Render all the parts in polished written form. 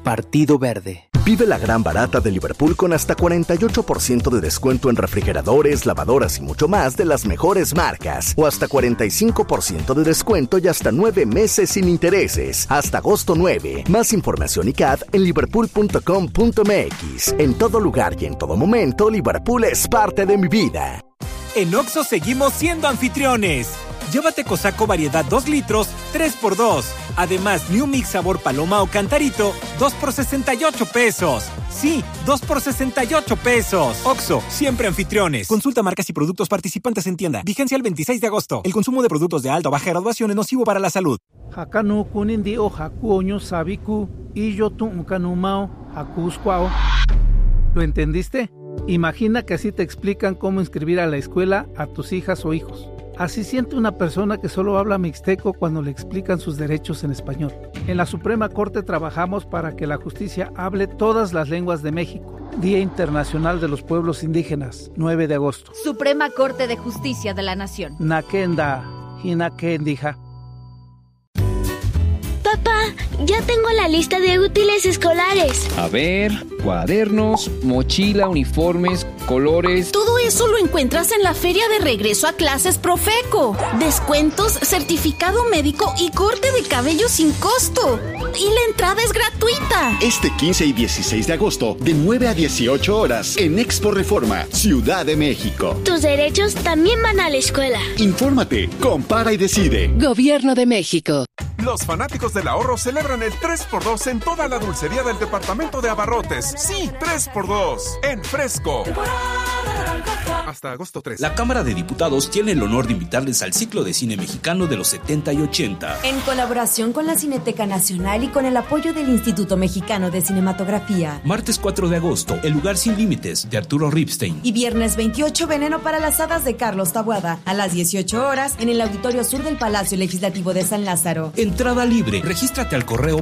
Partido Verde. Vive la gran barata de Liverpool con hasta 48% de descuento en refrigeradores, lavadoras y mucho más de las mejores marcas. O hasta 45% de descuento y hasta 9 meses sin intereses. Hasta agosto 9. Más información y CAD en liverpool.com.mx. En todo lugar y en todo momento, Liverpool es parte de mi vida. En Oxxo seguimos siendo anfitriones. Llévate Cosaco variedad 2 litros, 3x2. Además, New Mix sabor paloma o cantarito, 2 por 68 pesos. Sí, 2 por 68 pesos. Oxxo, siempre anfitriones. Consulta marcas y productos participantes en tienda. Vigencia el 26 de agosto. El consumo de productos de alta o baja graduación es nocivo para la salud. Hakanu kunindi o hakuoño sabiku y yo tu ukanumao hakuskwao. ¿Lo entendiste? Imagina que así te explican cómo inscribir a la escuela a tus hijas o hijos. Así siente una persona que solo habla mixteco cuando le explican sus derechos en español. En la Suprema Corte trabajamos para que la justicia hable todas las lenguas de México. Día Internacional de los Pueblos Indígenas, 9 de agosto. Suprema Corte de Justicia de la Nación. Nakenda, hinakendija. Papá, ya tengo la lista de útiles escolares. A ver, cuadernos, mochila, uniformes, colores. Todo eso lo encuentras en la feria de regreso a clases Profeco. Descuentos, certificado médico y corte de cabello sin costo. Y la entrada es gratuita. Este 15 y 16 de agosto, de 9 a 18 horas, en Expo Reforma, Ciudad de México. Tus derechos también van a la escuela. Infórmate, compara y decide. Gobierno de México. Los fanáticos del ahorro celebran el 3x2 en toda la dulcería del departamento de abarrotes. Sí, 3x2 en Fresco. Hasta agosto 3. La Cámara de Diputados tiene el honor de invitarles al ciclo de cine mexicano de los 70 y 80. En colaboración con la Cineteca Nacional y con el apoyo del Instituto Mexicano de Cinematografía. Martes 4 de agosto, El lugar sin límites, de Arturo Ripstein. Y viernes 28, Veneno para las hadas, de Carlos Taboada. A las 18 horas, en el Auditorio Sur del Palacio Legislativo de San Lázaro. Entrada libre. Regístrate al correo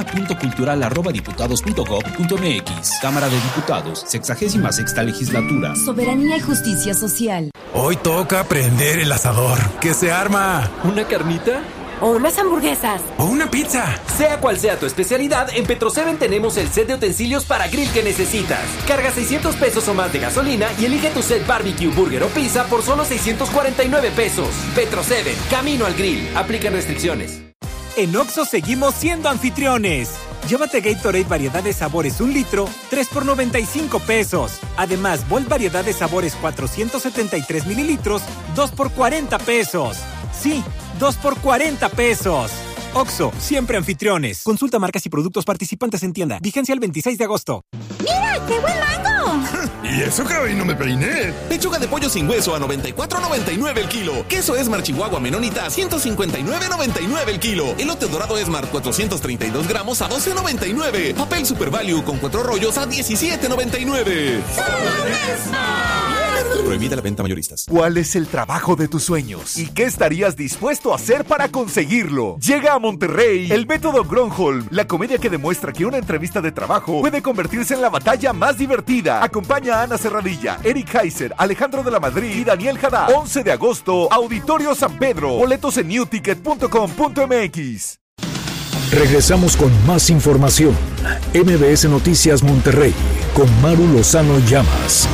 programa.cultural@diputados.gov.mx. Cámara de Diputados, 66ª Legislatura. Soberanía y justicia social. Hoy toca prender el asador. ¿Qué se arma? ¿Una carnita? O unas hamburguesas. O una pizza. Sea cual sea tu especialidad, en Petro-7 tenemos el set de utensilios para grill que necesitas. Carga 600 pesos o más de gasolina y elige tu set barbecue, burger o pizza por solo 649 pesos. Petro-7, camino al grill. Aplican restricciones. En Oxxo seguimos siendo anfitriones. Llévate Gatorade variedad de sabores 1 litro, 3 por 95 pesos. Además, Volt variedad de sabores 473 mililitros, 2 por 40 pesos. Sí, 2 por 40 pesos. Oxxo, siempre anfitriones. Consulta marcas y productos participantes en tienda. Vigencia el 26 de agosto. ¡Mira, qué buen mango! ¿Y eso que hoy no me peiné? Pechuga de pollo sin hueso a 94.99 el kilo. Queso Esmar Chihuahua Menonita a 159.99 el kilo. Elote dorado Esmar 432 gramos a 12.99. Papel Super Value con 4 rollos a 17.99. Prohibida la venta mayoristas. ¿Cuál es el trabajo de tus sueños? ¿Y qué estarías dispuesto a hacer para conseguirlo? Llega a Monterrey el método Gronholm, la comedia que demuestra que una entrevista de trabajo puede convertirse en la batalla más divertida. Acompaña a Ana Serradilla, Eric Heiser, Alejandro de la Madrid y Daniel Haddad. 11 de agosto, Auditorio San Pedro. Boletos en newticket.com.mx. Regresamos con más información. MBS Noticias Monterrey con Maru Lozano Llamas.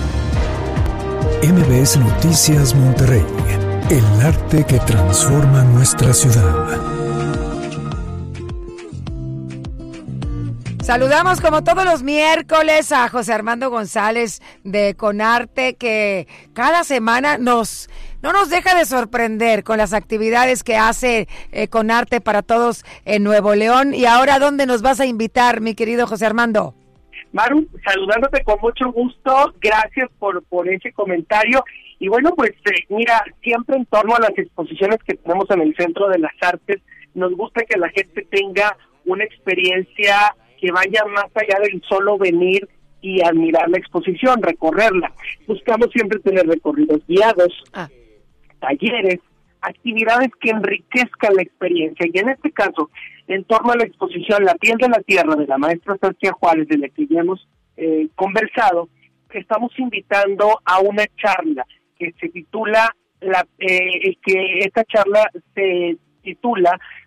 MBS Noticias Monterrey, el arte que transforma nuestra ciudad. Saludamos como todos los miércoles a José Armando González de Conarte, que cada semana no nos deja de sorprender con las actividades que hace Conarte para todos en Nuevo León. Y ahora, ¿dónde nos vas a invitar, mi querido José Armando? Maru, saludándote con mucho gusto, gracias por ese comentario. Y bueno, pues mira, siempre en torno a las exposiciones que tenemos en el Centro de las Artes, nos gusta que la gente tenga una experiencia que vaya más allá del solo venir y admirar la exposición, recorrerla. Buscamos siempre tener recorridos guiados, talleres, actividades que enriquezcan la experiencia. Y en este caso, en torno a la exposición La piel de la tierra de la maestra Saskia Juárez, de la que ya hemos conversado, estamos invitando a una charla que se titula, esta charla se titula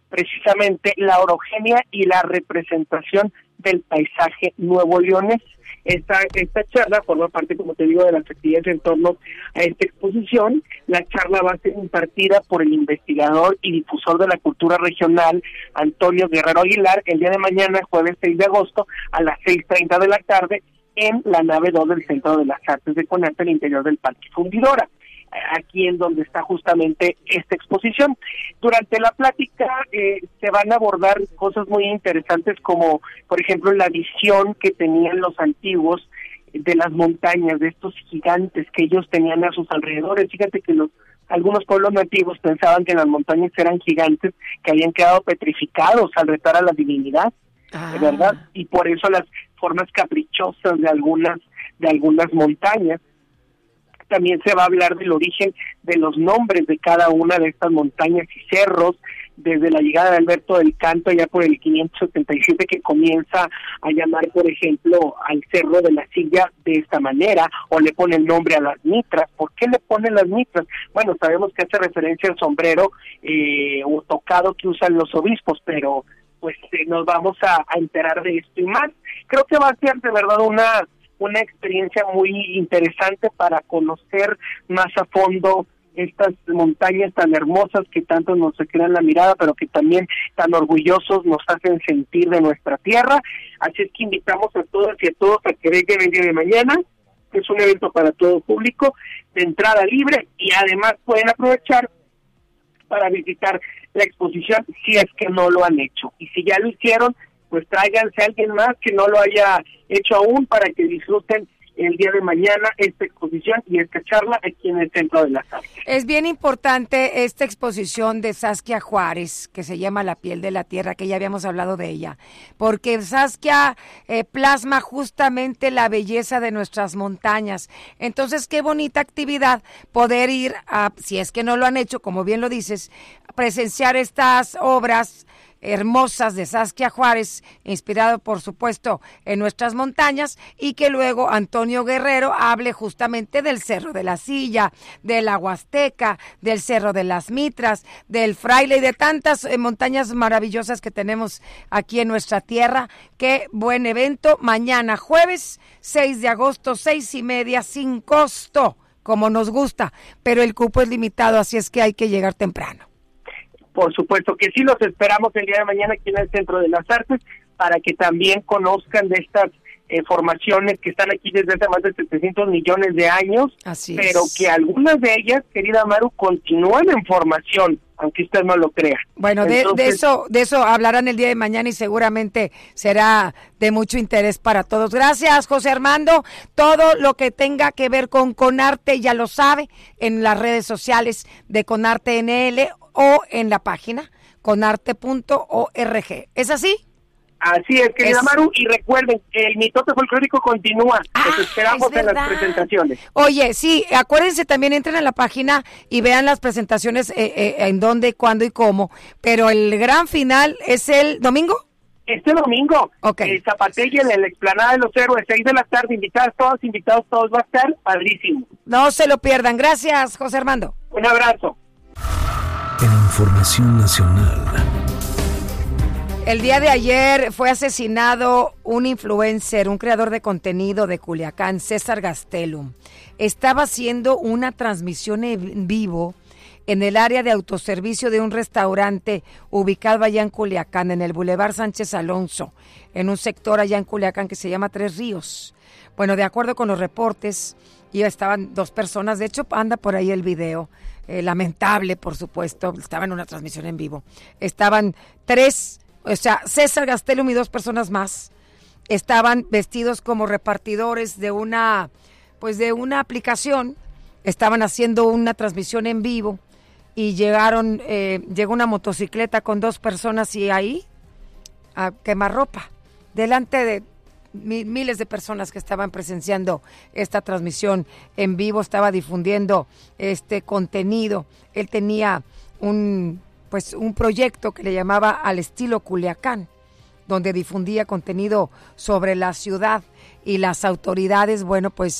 precisamente la orogenia y la representación del paisaje nuevo-leonés. Esta charla forma parte, como te digo, de las actividades en torno a esta exposición. La charla va a ser impartida por el investigador y difusor de la cultura regional, Antonio Guerrero Aguilar, el día de mañana, jueves 6 de agosto, a las 6:30 de la tarde, en la nave 2 del Centro de las Artes de CONARTE, al interior del Parque Fundidora, aquí en donde está justamente esta exposición. Durante la plática se van a abordar cosas muy interesantes como, por ejemplo, la visión que tenían los antiguos de las montañas, de estos gigantes que ellos tenían a sus alrededores. Fíjate que algunos pueblos nativos pensaban que las montañas eran gigantes que habían quedado petrificados al retar a la divinidad, ¿verdad? Y por eso las formas caprichosas de algunas montañas. También se va a hablar del origen de los nombres de cada una de estas montañas y cerros, desde la llegada de Alberto del Canto allá por el 577, que comienza a llamar, por ejemplo, al Cerro de la Silla de esta manera, o le pone el nombre a las mitras. ¿Por qué le pone las mitras? Bueno, sabemos que hace referencia al sombrero o tocado que usan los obispos, pero pues nos vamos a enterar de esto y más. Creo que va a ser de verdad una experiencia muy interesante para conocer más a fondo estas montañas tan hermosas que tanto nos crean la mirada, pero que también tan orgullosos nos hacen sentir de nuestra tierra. Así es que invitamos a todas y a todos a que vengan el día de mañana. Es un evento para todo público, de entrada libre, y además pueden aprovechar para visitar la exposición si es que no lo han hecho. Y si ya lo hicieron, pues tráiganse a alguien más que no lo haya hecho aún para que disfruten el día de mañana esta exposición y esta charla aquí en el Centro de las Artes. Es bien importante esta exposición de Saskia Juárez, que se llama La piel de la tierra, que ya habíamos hablado de ella, porque Saskia plasma justamente la belleza de nuestras montañas. Entonces, qué bonita actividad poder ir a, si es que no lo han hecho, como bien lo dices, presenciar estas obras hermosas de Saskia Juárez, inspirado por supuesto en nuestras montañas, y que luego Antonio Guerrero hable justamente del Cerro de la Silla, de la Huasteca, del Cerro de las Mitras, del Fraile y de tantas montañas maravillosas que tenemos aquí en nuestra tierra. Qué buen evento, mañana jueves 6 de agosto, 6:30, sin costo, como nos gusta, pero el cupo es limitado, así es que hay que llegar temprano. Por supuesto que sí, los esperamos el día de mañana aquí en el Centro de las Artes para que también conozcan de estas formaciones que están aquí desde hace más de 700 millones de años, pero que algunas de ellas, querida Maru, continúan en formación, aunque usted no lo crea. Bueno, entonces, de eso hablarán el día de mañana y seguramente será de mucho interés para todos. Gracias, José Armando. Todo lo que tenga que ver con CONARTE ya lo sabe en las redes sociales de CONARTE NL o en la página conarte.org. ¿Es así? Así es, querida Maru, y recuerden que el mitote folclórico continúa. Los esperamos en las presentaciones. Oye, sí, acuérdense también, entren a la página y vean las presentaciones en dónde, cuándo y cómo. Pero el gran final es el domingo. Este domingo, okay. Zapatella en la Explanada de los Héroes, 6 de la tarde, invitados todos, va a estar padrísimo. No se lo pierdan. Gracias, José Armando. Un abrazo. En información nacional. El día de ayer fue asesinado un influencer, un creador de contenido de Culiacán, César Gastelum. Estaba haciendo una transmisión en vivo en el área de autoservicio de un restaurante ubicado allá en Culiacán, en el Boulevard Sánchez Alonso, en un sector allá en Culiacán que se llama Tres Ríos. Bueno, de acuerdo con los reportes, estaban 2 personas, de hecho anda por ahí el video, lamentable por supuesto, estaba en una transmisión en vivo. Estaban 3, o sea, César Gastelum y 2 personas más, estaban vestidos como repartidores de una aplicación, estaban haciendo una transmisión en vivo y llegó una motocicleta con 2 personas y ahí a quemarropa, delante de miles de personas que estaban presenciando esta transmisión en vivo, estaba difundiendo este contenido. Él tenía un proyecto que le llamaba Al Estilo Culiacán, donde difundía contenido sobre la ciudad, y las autoridades,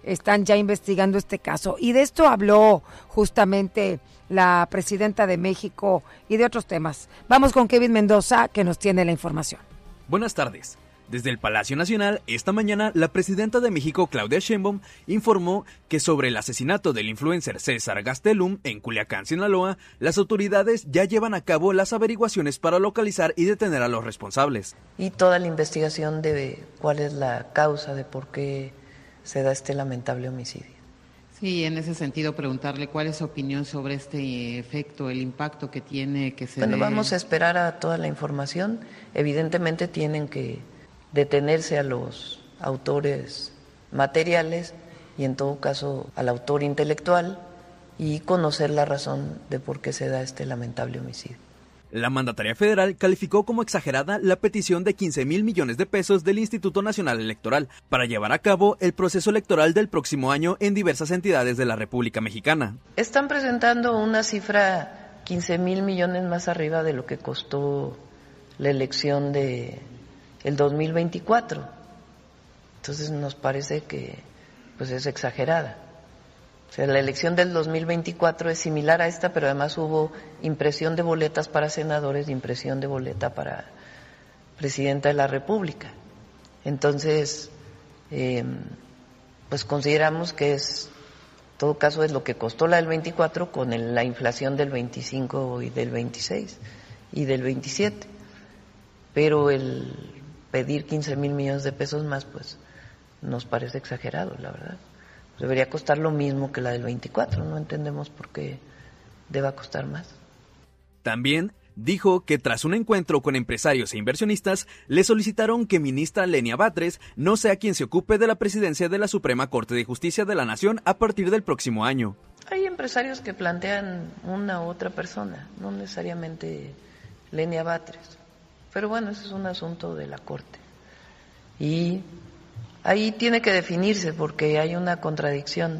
están ya investigando este caso. Y de esto habló justamente la presidenta de México y de otros temas. Vamos con Kevin Mendoza, que nos tiene la información. Buenas tardes. Desde el Palacio Nacional, esta mañana, la presidenta de México, Claudia Sheinbaum, informó que sobre el asesinato del influencer César Gastelum en Culiacán, Sinaloa, las autoridades ya llevan a cabo las averiguaciones para localizar y detener a los responsables. Y toda la investigación de cuál es la causa de por qué se da este lamentable homicidio. Sí, en ese sentido, preguntarle cuál es su opinión sobre este efecto, el impacto que tiene que se Bueno, vamos a esperar a toda la información. Evidentemente tienen que detenerse a los autores materiales y en todo caso al autor intelectual y conocer la razón de por qué se da este lamentable homicidio. La mandataria federal calificó como exagerada la petición de 15,000 millones de pesos del Instituto Nacional Electoral para llevar a cabo el proceso electoral del próximo año en diversas entidades de la República Mexicana. Están presentando una cifra 15,000 millones más arriba de lo que costó la elección de el 2024. Entonces nos parece que pues es exagerada. O sea, la elección del 2024 es similar a esta, pero además hubo impresión de boletas para senadores y impresión de boleta para presidenta de la República. Entonces, pues consideramos que es, en todo caso, es lo que costó la del 24 con la inflación del 25 y del 26 y del 27. Pero el pedir 15,000 millones de pesos más, pues nos parece exagerado, la verdad. Debería costar lo mismo que la del 24, no entendemos por qué deba costar más. También dijo que tras un encuentro con empresarios e inversionistas, le solicitaron que ministra Lenia Batres no sea quien se ocupe de la presidencia de la Suprema Corte de Justicia de la Nación a partir del próximo año. Hay empresarios que plantean una u otra persona, no necesariamente Lenia Batres. Pero bueno, ese es un asunto de la Corte. Y ahí tiene que definirse porque hay una contradicción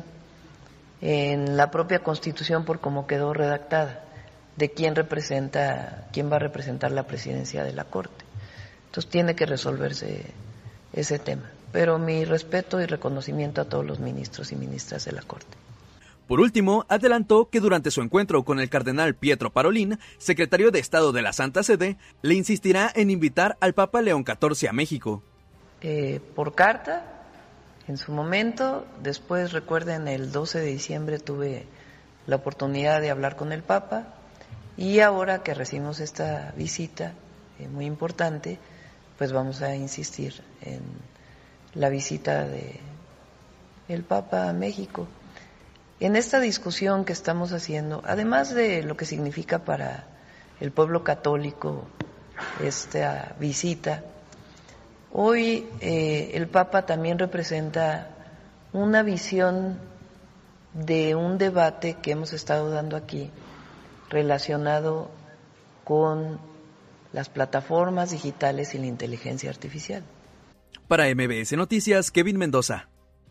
en la propia Constitución por cómo quedó redactada de quién va a representar la presidencia de la Corte. Entonces tiene que resolverse ese tema. Pero mi respeto y reconocimiento a todos los ministros y ministras de la Corte. Por último, adelantó que durante su encuentro con el cardenal Pietro Parolin, secretario de Estado de la Santa Sede, le insistirá en invitar al Papa León XIV a México. Por carta, en su momento, después recuerden el 12 de diciembre tuve la oportunidad de hablar con el Papa y ahora que recibimos esta visita muy importante, pues vamos a insistir en la visita de el Papa a México. En esta discusión que estamos haciendo, además de lo que significa para el pueblo católico esta visita, hoy el Papa también representa una visión de un debate que hemos estado dando aquí relacionado con las plataformas digitales y la inteligencia artificial. Para MBS Noticias, Kevin Mendoza.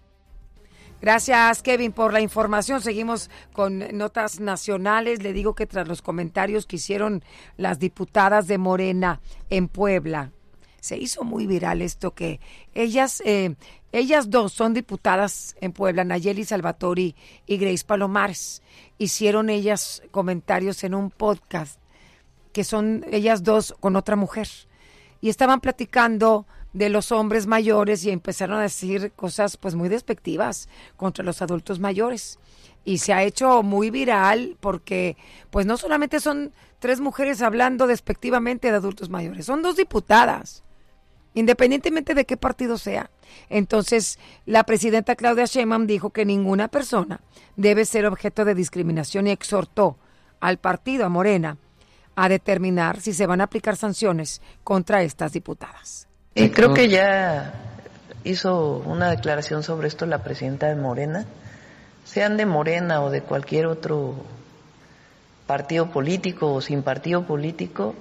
Gracias, Kevin, por la información. Seguimos con notas nacionales. Le digo que tras los comentarios que hicieron las diputadas de Morena en Puebla, se hizo muy viral esto que ellas dos son diputadas en Puebla, Nayeli Salvatori y Grace Palomares. Hicieron ellas comentarios en un podcast que son ellas dos con otra mujer y estaban platicando de los hombres mayores y empezaron a decir cosas pues muy despectivas contra los adultos mayores. Y se ha hecho muy viral porque pues no solamente son 3 mujeres hablando despectivamente de adultos mayores, son 2 diputadas, independientemente de qué partido sea. Entonces, la presidenta Claudia Sheinbaum dijo que ninguna persona debe ser objeto de discriminación y exhortó al partido, a Morena, a determinar si se van a aplicar sanciones contra estas diputadas. Creo que ya hizo una declaración sobre esto la presidenta de Morena. Sean de Morena o de cualquier otro partido político o sin partido político,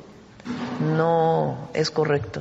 no es correcto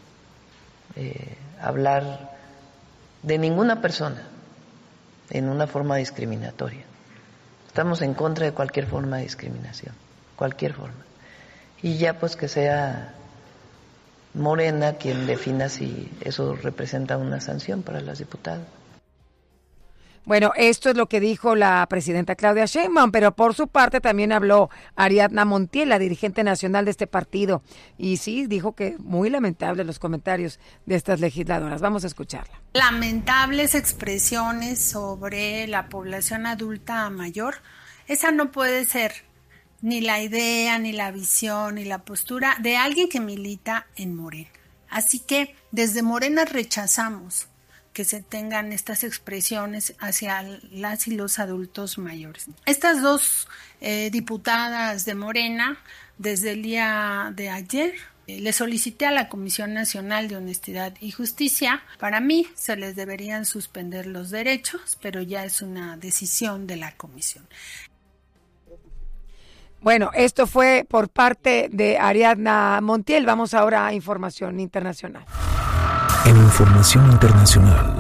hablar de ninguna persona en una forma discriminatoria. Estamos en contra de cualquier forma de discriminación, cualquier forma. Y ya pues que sea Morena quien defina si eso representa una sanción para las diputadas. Bueno, esto es lo que dijo la presidenta Claudia Sheinbaum, pero por su parte también habló Ariadna Montiel, la dirigente nacional de este partido, y sí, dijo que muy lamentables los comentarios de estas legisladoras. Vamos a escucharla. Lamentables expresiones sobre la población adulta mayor. Esa no puede ser ni la idea, ni la visión, ni la postura de alguien que milita en Morena. Así que desde Morena rechazamos que se tengan estas expresiones hacia las y los adultos mayores. Estas dos diputadas de Morena, desde el día de ayer, le solicité a la Comisión Nacional de Honestidad y Justicia. Para mí se les deberían suspender los derechos, pero ya es una decisión de la comisión. Bueno, esto fue por parte de Ariadna Montiel. Vamos ahora a información internacional. En información internacional.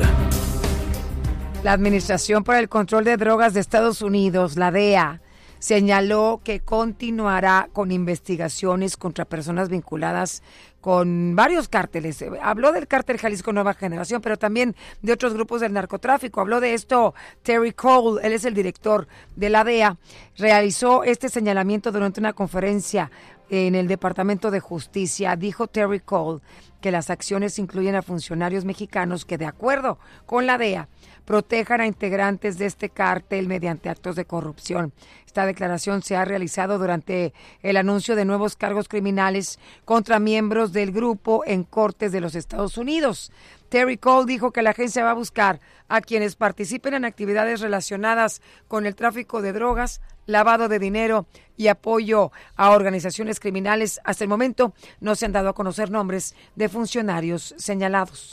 La Administración para el Control de Drogas de Estados Unidos, la DEA, señaló que continuará con investigaciones contra personas vinculadas con varios cárteles. Habló del cártel Jalisco Nueva Generación, pero también de otros grupos del narcotráfico. Habló de esto Terry Cole, él es el director de la DEA. Realizó este señalamiento durante una conferencia en el Departamento de Justicia. Dijo Terry Cole que las acciones incluyen a funcionarios mexicanos que, de acuerdo con la DEA, protejan a integrantes de este cártel mediante actos de corrupción. Esta declaración se ha realizado durante el anuncio de nuevos cargos criminales contra miembros del grupo en cortes de los Estados Unidos. Terry Cole dijo que la agencia va a buscar a quienes participen en actividades relacionadas con el tráfico de drogas, lavado de dinero y apoyo a organizaciones criminales. Hasta el momento no se han dado a conocer nombres de funcionarios señalados.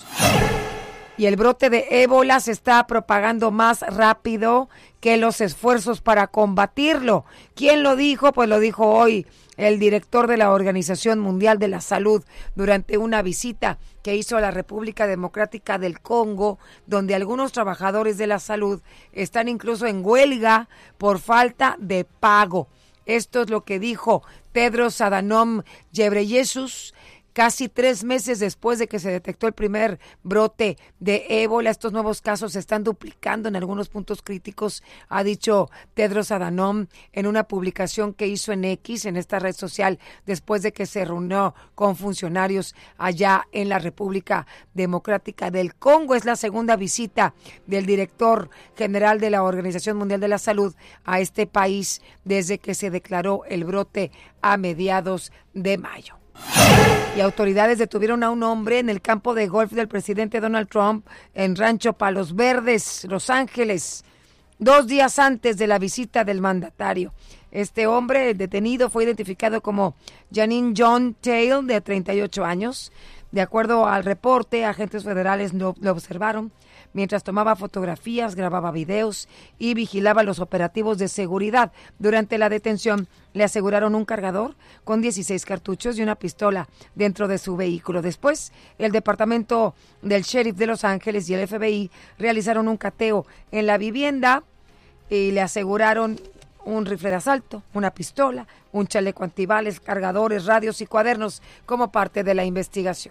Y el brote de ébola se está propagando más rápido que los esfuerzos para combatirlo. ¿Quién lo dijo? Pues lo dijo hoy el director de la Organización Mundial de la Salud durante una visita que hizo a la República Democrática del Congo, donde algunos trabajadores de la salud están incluso en huelga por falta de pago. Esto es lo que dijo Tedros Adhanom Ghebreyesus. Casi 3 meses después de que se detectó el primer brote de ébola, estos nuevos casos se están duplicando en algunos puntos críticos, ha dicho Tedros Adhanom en una publicación que hizo en X, en esta red social, después de que se reunió con funcionarios allá en la República Democrática del Congo. Es la segunda visita del director general de la Organización Mundial de la Salud a este país desde que se declaró el brote a mediados de mayo. Y autoridades detuvieron a un hombre en el campo de golf del presidente Donald Trump en Rancho Palos Verdes, Los Ángeles, 2 días antes de la visita del mandatario. Este hombre, el detenido, fue identificado como Janine John Tail, de 38 años. De acuerdo al reporte, agentes federales lo observaron mientras tomaba fotografías, grababa videos y vigilaba los operativos de seguridad. Durante la detención le aseguraron un cargador con 16 cartuchos y una pistola dentro de su vehículo. Después, el departamento del sheriff de Los Ángeles y el FBI realizaron un cateo en la vivienda y le aseguraron un rifle de asalto, una pistola, un chaleco antibales, cargadores, radios y cuadernos como parte de la investigación.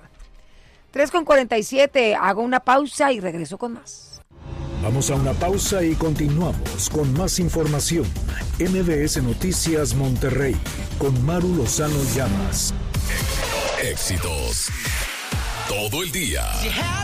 3:47, hago una pausa y regreso con más. Vamos a una pausa y continuamos con más información. MBS Noticias Monterrey, con Maru Lozano Llamas. Éxitos. Todo el día.